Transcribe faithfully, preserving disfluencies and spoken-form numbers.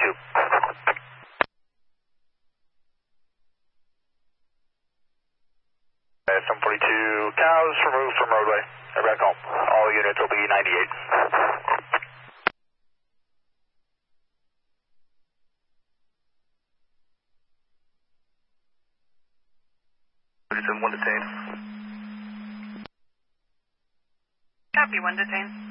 forty-two. seven forty-two, cows removed from roadway. They're back home. All units will be ninety-eight. One detained. Copy, one detained.